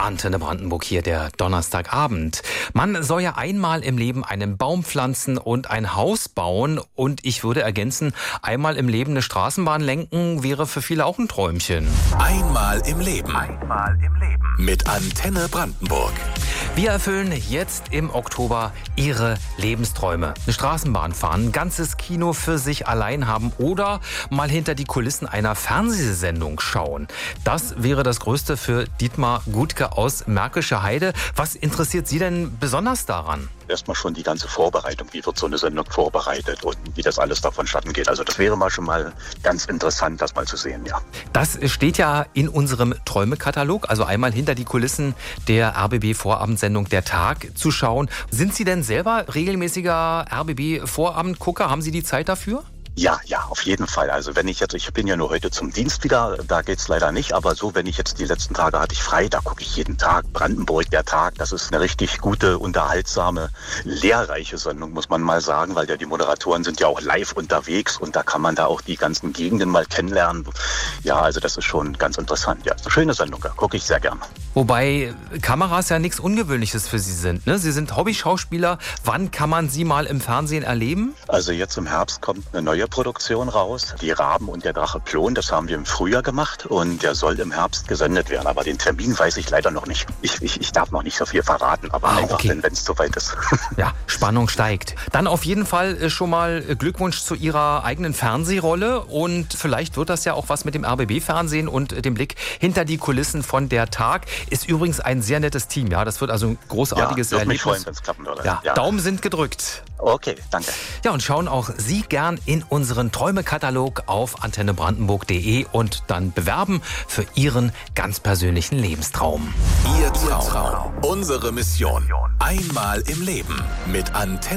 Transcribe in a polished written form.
Antenne Brandenburg hier, der Donnerstagabend. Man soll ja einmal im Leben einen Baum pflanzen und ein Haus bauen. Und ich würde ergänzen, einmal im Leben eine Straßenbahn lenken, wäre für viele auch ein Träumchen. Einmal im Leben. Einmal im Leben. Mit Antenne Brandenburg. Wir erfüllen jetzt im Oktober Ihre Lebensträume. Eine Straßenbahn fahren, ein ganzes Kino für sich allein haben oder mal hinter die Kulissen einer Fernsehsendung schauen. Das wäre das Größte für Dietmar Gutke aus Märkische Heide. Was interessiert Sie denn besonders daran? Erstmal schon die ganze Vorbereitung, wie wird so eine Sendung vorbereitet und wie das alles davonstatten geht. Also das wäre mal schon mal ganz interessant, das mal zu sehen, ja. Das steht ja in unserem Träumekatalog, also einmal hinter die Kulissen der RBB-Vorabendsendung Der Tag zu schauen. Sind Sie denn selber regelmäßiger RBB-Vorabendgucker? Haben Sie die Zeit dafür? Ja, auf jeden Fall. Also wenn ich bin ja nur heute zum Dienst wieder, da geht's leider nicht, aber so, wenn ich jetzt die letzten Tage hatte ich frei, da gucke ich jeden Tag. Brandenburg, der Tag, das ist eine richtig gute, unterhaltsame, lehrreiche Sendung, muss man mal sagen, weil ja die Moderatoren sind ja auch live unterwegs und da kann man da auch die ganzen Gegenden mal kennenlernen. Ja, also das ist schon ganz interessant. Ja, ist eine schöne Sendung, da gucke ich sehr gerne. Wobei Kameras ja nichts Ungewöhnliches für Sie sind, ne? Sie sind Hobbyschauspieler. Wann kann man Sie mal im Fernsehen erleben? Also jetzt im Herbst kommt eine neue Produktion raus, Die Raben und der Drache Plon. Das haben wir im Frühjahr gemacht und der soll im Herbst gesendet werden. Aber den Termin weiß ich leider noch nicht. Ich darf noch nicht so viel verraten, aber einfach, okay. wenn es soweit ist. Ja, Spannung steigt. Dann auf jeden Fall schon mal Glückwunsch zu Ihrer eigenen Fernsehrolle und vielleicht wird das ja auch was mit dem RBB-Fernsehen und dem Blick hinter die Kulissen von Der Tag. Ist übrigens ein sehr nettes Team, ja. Das wird also ein großartiges Erlebnis. Erlebnis. Mich freuen, wenn es klappen würde. Ja, Daumen sind gedrückt. Okay, danke. Ja, und schauen auch Sie gern in unseren Träumekatalog auf antennebrandenburg.de und dann bewerben für Ihren ganz persönlichen Lebenstraum. Ihr Traum. Unsere Mission. Einmal im Leben mit Antenne